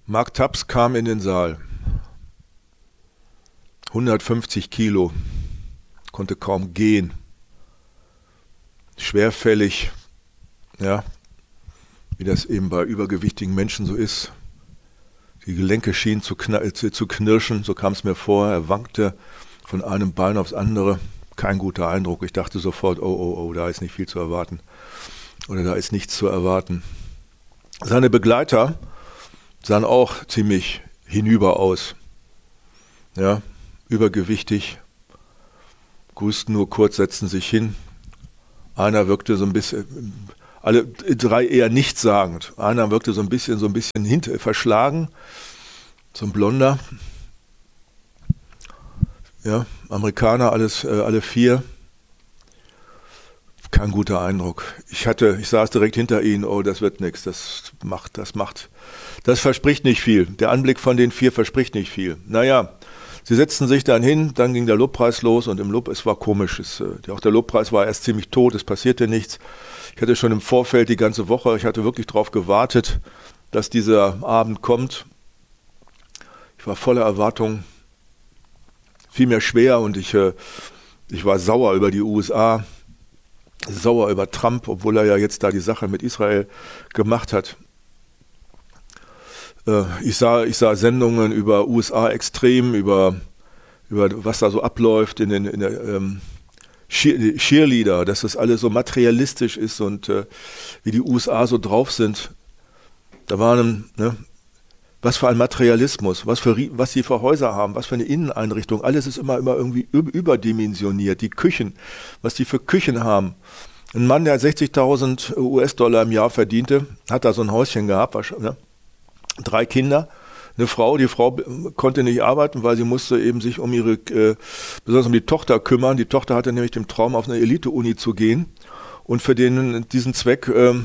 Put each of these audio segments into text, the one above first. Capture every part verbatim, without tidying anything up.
Mark Taps kam in den Saal. hundertfünfzig Kilo, konnte kaum gehen. Schwerfällig, ja, wie das eben bei übergewichtigen Menschen so ist. Die Gelenke schienen zu, kn- zu, zu knirschen, so kam es mir vor. Er wankte von einem Bein aufs andere. Kein guter Eindruck. Ich dachte sofort, oh, oh, oh, da ist nicht viel zu erwarten. Oder da ist nichts zu erwarten. Seine Begleiter sahen auch ziemlich hinüber aus. Ja, übergewichtig, grüßten nur kurz, setzten sich hin. Einer wirkte so ein bisschen, alle drei eher nichtssagend. Einer wirkte so ein bisschen, so ein bisschen hinter, verschlagen, so ein Blonder. Ja, Amerikaner, alles, äh, alle vier. Kein guter Eindruck. Ich hatte, ich saß direkt hinter ihnen, oh, das wird nichts, das macht, das macht, das verspricht nicht viel. Der Anblick von den vier verspricht nicht viel. Naja, sie setzten sich dann hin, dann ging der Lobpreis los und im Lob, es war komisch, es, äh, auch der Lobpreis war erst ziemlich tot, es passierte nichts. Ich hatte schon im Vorfeld die ganze Woche, ich hatte wirklich darauf gewartet, dass dieser Abend kommt. Ich war voller Erwartung, fiel mir schwer und ich, äh, ich war sauer über die U S A, sauer über Trump, obwohl er ja jetzt da die Sache mit Israel gemacht hat. Äh, ich sah, ich sah Sendungen über U S A extrem, über, über was da so abläuft in den in der, ähm, Cheer- Cheerleader, dass das alles so materialistisch ist und äh, wie die U S A so drauf sind. Da waren, ne, was für ein Materialismus, was für was sie für Häuser haben, was für eine Inneneinrichtung. Alles ist immer, immer irgendwie überdimensioniert. Die Küchen, was die für Küchen haben. Ein Mann, der sechzigtausend U S-Dollar im Jahr verdiente, hat da so ein Häuschen gehabt, ne? Drei Kinder. Eine Frau, die Frau konnte nicht arbeiten, weil sie musste eben sich um ihre, äh, besonders um die Tochter kümmern. Die Tochter hatte nämlich den Traum, auf eine Elite-Uni zu gehen. Und für den, diesen Zweck äh,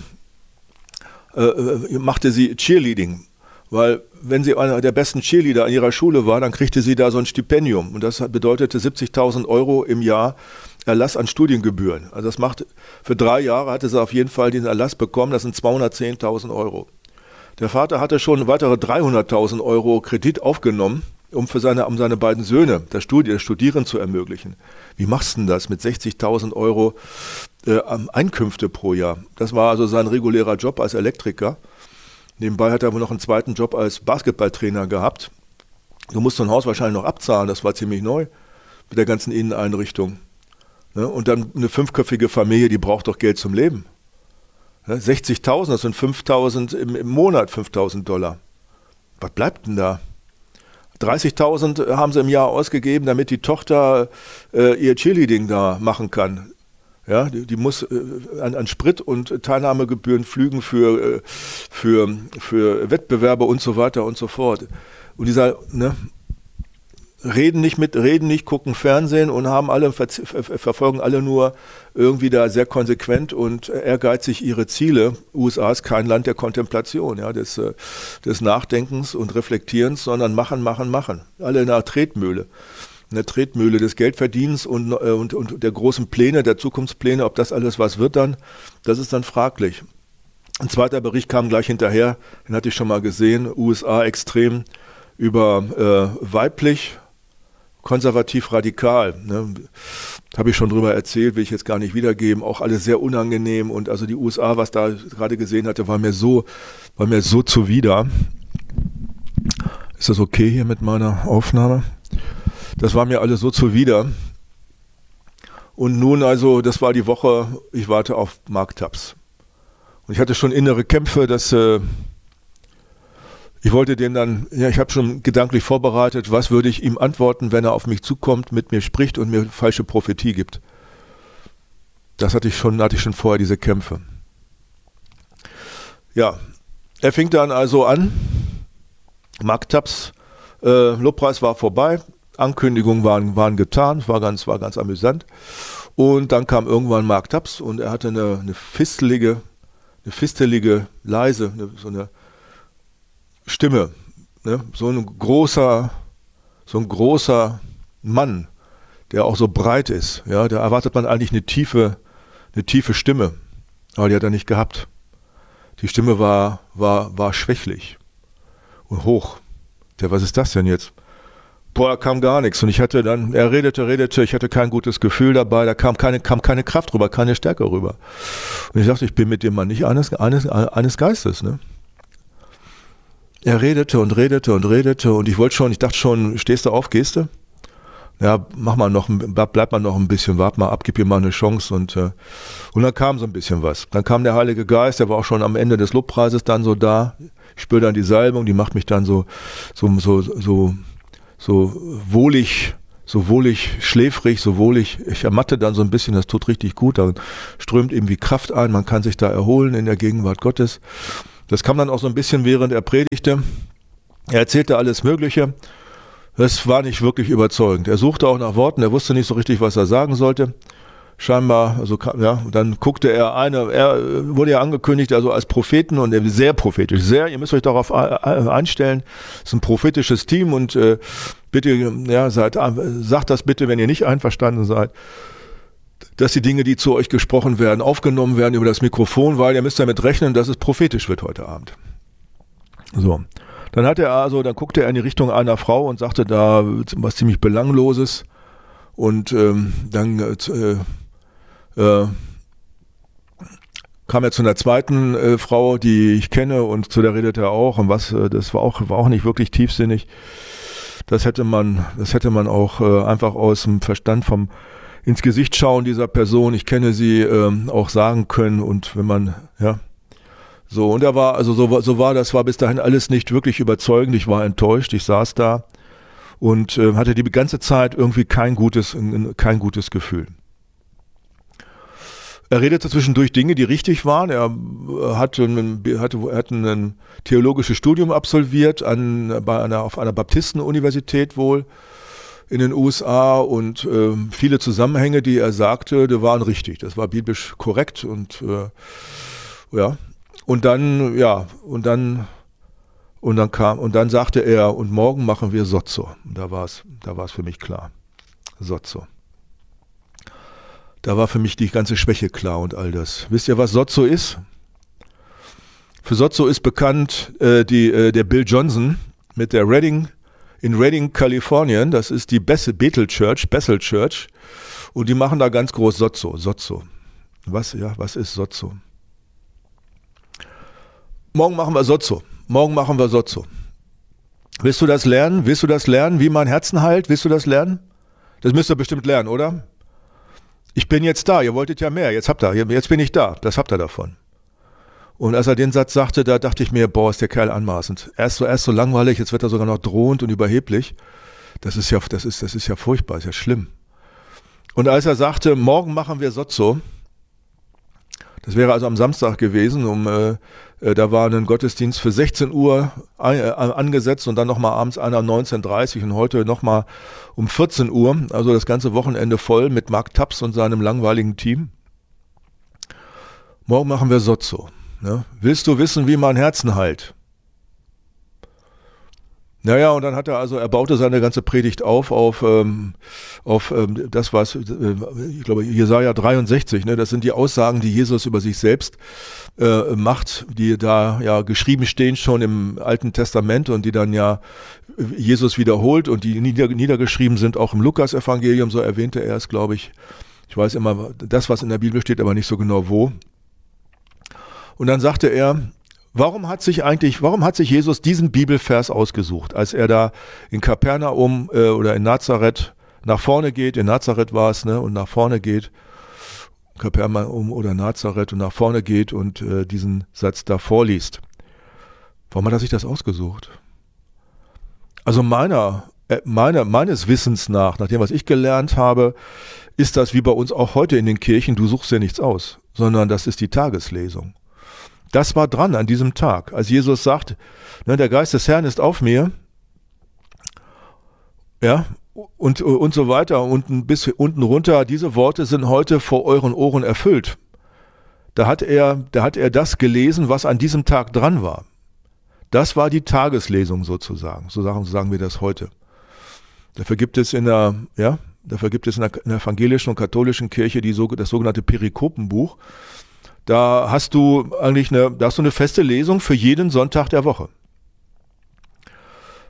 äh, machte sie Cheerleading. Weil wenn sie einer der besten Cheerleader an ihrer Schule war, dann kriegte sie da so ein Stipendium. Und das bedeutete siebzigtausend Euro im Jahr Erlass an Studiengebühren. Also das macht, für drei Jahre hatte sie auf jeden Fall den Erlass bekommen, das sind zweihundertzehntausend Euro. Der Vater hatte schon weitere dreihunderttausend Euro Kredit aufgenommen, um für seine, um seine beiden Söhne das, Studi- das Studieren zu ermöglichen. Wie machst du denn das mit sechzigtausend Euro äh, Einkünfte pro Jahr? Das war also sein regulärer Job als Elektriker. Nebenbei hat er wohl noch einen zweiten Job als Basketballtrainer gehabt. Du musst so ein Haus wahrscheinlich noch abzahlen, das war ziemlich neu mit der ganzen Inneneinrichtung. Ne? Und dann eine fünfköpfige Familie, die braucht doch Geld zum Leben. Ne? sechzigtausend, das sind fünftausend im, im Monat, fünftausend Dollar. Was bleibt denn da? dreißigtausend haben sie im Jahr ausgegeben, damit die Tochter äh, ihr Cheerleading da machen kann. Ja, die, die muss äh, an, an Sprit und Teilnahmegebühren, Flügen für, äh, für, für Wettbewerbe und so weiter und so fort. Und dieser, ne, reden nicht mit, reden nicht, gucken Fernsehen und haben alle, ver, ver, verfolgen alle nur irgendwie da sehr konsequent und ehrgeizig ihre Ziele. U S A ist kein Land der Kontemplation, ja, des, des Nachdenkens und Reflektierens, sondern machen, machen, machen. Alle in einer Tretmühle. In der Tretmühle des Geldverdienens und, und, und der großen Pläne, der Zukunftspläne, ob das alles was wird dann, das ist dann fraglich. Ein zweiter Bericht kam gleich hinterher, den hatte ich schon mal gesehen, U S A extrem über äh, weiblich, konservativ-radikal. Ne? Habe ich schon drüber erzählt, will ich jetzt gar nicht wiedergeben, auch alles sehr unangenehm und also die U S A, was da gerade gesehen hatte, war mir so, war mir so zuwider. Ist das okay hier mit meiner Aufnahme? Das war mir alles so zuwider. Und nun also, das war die Woche, ich warte auf Mark Taps. Und ich hatte schon innere Kämpfe, dass äh, ich wollte den dann, ja, ich habe schon gedanklich vorbereitet, was würde ich ihm antworten, wenn er auf mich zukommt, mit mir spricht und mir falsche Prophetie gibt. Das hatte ich schon, hatte ich schon vorher, diese Kämpfe. Ja, er fing dann also an, Mark Taps, äh, Lobpreis war vorbei, Ankündigungen waren, waren getan, war ganz, war ganz amüsant. Und dann kam irgendwann Mark Taps und er hatte eine, eine fistelige, eine fistelige, leise, eine, so eine Stimme. Ne? So ein großer, so ein großer Mann, der auch so breit ist. Ja? Da erwartet man eigentlich eine tiefe, eine tiefe Stimme. Aber die hat er nicht gehabt. Die Stimme war, war, war schwächlich. und hoch. Der, was ist das denn jetzt? Boah, da kam gar nichts. Und ich hatte dann, er redete, redete, ich hatte kein gutes Gefühl dabei, da kam keine, kam keine Kraft rüber, keine Stärke rüber. Und ich dachte, ich bin mit dem Mann nicht eines, eines, eines Geistes, ne? Er redete und redete und redete und ich wollte schon, ich dachte schon, stehst du auf, gehst du? Ja, mach mal noch, bleib mal noch ein bisschen, wart mal ab, gib ihm mal eine Chance und, äh, und dann kam so ein bisschen was. Dann kam der Heilige Geist, der war auch schon am Ende des Lobpreises dann so da. Ich spüre dann die Salbung, die macht mich dann so, so, so, so, so wohlig, so wohlig schläfrig, so wohlig, ich ermatte dann so ein bisschen, das tut richtig gut, dann strömt irgendwie Kraft ein, man kann sich da erholen in der Gegenwart Gottes. Das kam dann auch so ein bisschen, während er predigte. Er erzählte alles Mögliche. Das war nicht wirklich überzeugend. Er suchte auch nach Worten, er wusste nicht so richtig, was er sagen sollte. Scheinbar, also ja, dann guckte er eine, er wurde ja angekündigt, also als Propheten und er sehr prophetisch, sehr, ihr müsst euch darauf einstellen, es ist ein prophetisches Team und äh, bitte, ja, seid, sagt das bitte, wenn ihr nicht einverstanden seid, dass die Dinge, die zu euch gesprochen werden, aufgenommen werden über das Mikrofon, weil ihr müsst damit rechnen, dass es prophetisch wird heute Abend. So. Dann hat er also, dann guckte er in die Richtung einer Frau und sagte da was ziemlich Belangloses und ähm, dann äh, äh, kam er zu einer zweiten äh, Frau, die ich kenne und zu der redete er auch und was, äh, das war auch, war auch nicht wirklich tiefsinnig. Das hätte man, das hätte man auch äh, einfach aus dem Verstand vom ins Gesicht schauen dieser Person, ich kenne sie, ähm, auch sagen können und wenn man, ja, so, und er war, also so, so war das, war bis dahin alles nicht wirklich überzeugend, ich war enttäuscht, ich saß da und äh, hatte die ganze Zeit irgendwie kein gutes, kein gutes Gefühl. Er redete zwischendurch Dinge, die richtig waren, er hatte ein, hatte, hatte ein theologisches Studium absolviert an, bei einer, auf einer Baptistenuniversität wohl in den U S A und äh, viele Zusammenhänge, die er sagte, die waren richtig, das war biblisch korrekt und äh, ja, und dann, ja, und dann, und dann kam, und dann sagte er, und morgen machen wir Sozo. Und da war es, da war es für mich klar. Sozo. Da war für mich die ganze Schwäche klar und all das. Wisst ihr, was Sozo ist? Für Sozo ist bekannt äh, die, äh, der Bill Johnson mit der Redding, in Redding, Kalifornien, das ist die Bethel Church, Bethel Church, und die machen da ganz groß Sozo, Sozo. Was, ja, was ist Sozo? Morgen machen wir Sozo. Morgen machen wir Sozo. Willst du das lernen? Willst du das lernen, wie man Herzen heilt? Willst du das lernen? Das müsst ihr bestimmt lernen, oder? Ich bin jetzt da. Ihr wolltet ja mehr. Jetzt habt ihr. Jetzt bin ich da. Das habt ihr davon. Und als er den Satz sagte, da dachte ich mir, boah, ist der Kerl anmaßend. Er ist so, er ist so langweilig, jetzt wird er sogar noch drohend und überheblich. Das ist ja, das ist, das ist ja furchtbar, ist ja schlimm. Und als er sagte, morgen machen wir Sozo, das wäre also am Samstag gewesen, um, äh, äh, da war ein Gottesdienst für sechzehn Uhr ein, äh, angesetzt und dann nochmal abends einer um neunzehn Uhr dreißig und heute nochmal um vierzehn Uhr, also das ganze Wochenende voll mit Mark Taps und seinem langweiligen Team. Morgen machen wir Sozo. Ne? Willst du wissen, wie man Herzen heilt? Naja, und dann hat er also, er baute seine ganze Predigt auf, auf, ähm, auf ähm, das, was, äh, ich glaube, Jesaja dreiundsechzig, ne, das sind die Aussagen, die Jesus über sich selbst äh, macht, die da ja geschrieben stehen schon im Alten Testament und die dann ja Jesus wiederholt und die nieder, niedergeschrieben sind auch im Lukas-Evangelium, so erwähnte er es, glaube ich. Ich weiß immer das, was in der Bibel steht, aber nicht so genau wo. Und dann sagte er, Warum hat sich eigentlich, warum hat sich Jesus diesen Bibelvers ausgesucht, als er da in Kapernaum äh, oder in Nazareth nach vorne geht, in Nazareth war es, ne, und nach vorne geht, Kapernaum oder Nazareth und nach vorne geht und äh, diesen Satz da vorliest. Warum hat er sich das ausgesucht? Also meiner, äh, meiner, meines Wissens nach, nach dem, was ich gelernt habe, ist das wie bei uns auch heute in den Kirchen, du suchst ja nichts aus, sondern das ist die Tageslesung. Das war dran an diesem Tag, als Jesus sagt, ne, der Geist des Herrn ist auf mir, ja, und, und so weiter, und bis unten runter, diese Worte sind heute vor euren Ohren erfüllt. Da hat er, da hat er das gelesen, was an diesem Tag dran war. Das war die Tageslesung sozusagen, so sagen, so sagen wir das heute. Dafür gibt es in der, ja, dafür gibt es in der, in der evangelischen und katholischen Kirche die, das sogenannte Perikopenbuch. Da hast du eigentlich eine, da hast du eine feste Lesung für jeden Sonntag der Woche.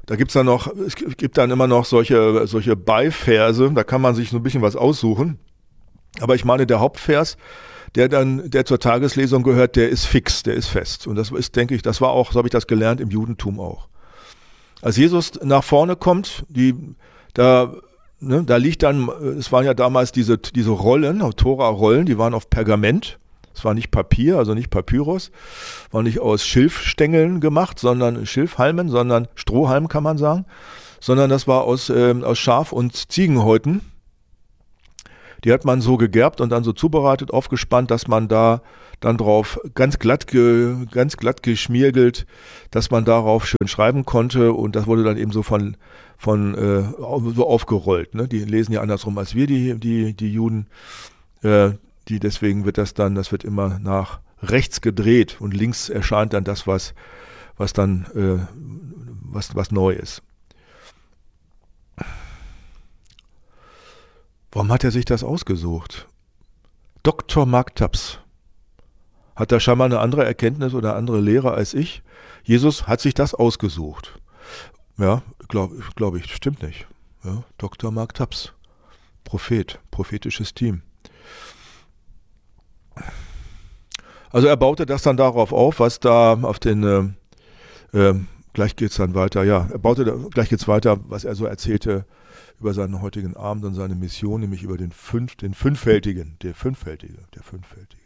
Da gibt's dann noch, es gibt dann immer noch solche, solche Beiverse, da kann man sich so ein bisschen was aussuchen. Aber ich meine, der Hauptvers, der dann, der zur Tageslesung gehört, der ist fix, der ist fest. Und das ist, denke ich, das war auch, so habe ich das gelernt, im Judentum auch. Als Jesus nach vorne kommt, die, da, ne, da liegt dann, es waren ja damals diese, diese Rollen, Tora-Rollen, die waren auf Pergament. Es war nicht Papier, also nicht Papyrus, war nicht aus Schilfstängeln gemacht, sondern Schilfhalmen, sondern Strohhalm kann man sagen, sondern das war aus, äh, aus Schaf- und Ziegenhäuten. Die hat man so gegerbt und dann so zubereitet, aufgespannt, dass man da dann drauf ganz glatt, ge, ganz glatt geschmiergelt, dass man darauf schön schreiben konnte und das wurde dann eben so von, von äh, so aufgerollt. Ne? Die lesen ja andersrum als wir, die, die, die Juden. Äh, Die, deswegen wird das dann, das wird immer nach rechts gedreht und links erscheint dann das, was, was dann, äh, was, was neu ist. Warum hat er sich das ausgesucht? Doktor Mark Taps hat da scheinbar eine andere Erkenntnis oder andere Lehre als ich. Jesus hat sich das ausgesucht. Ja, glaube glaub ich, stimmt nicht. Ja, Doktor Mark Taps, Prophet, prophetisches Team. Also er baute das dann darauf auf, was da auf den, äh, äh, gleich geht's dann weiter, ja, er baute, da, gleich geht's weiter, was er so erzählte über seinen heutigen Abend und seine Mission, nämlich über den fünf, den fünffältigen, der fünffältige, der fünffältige.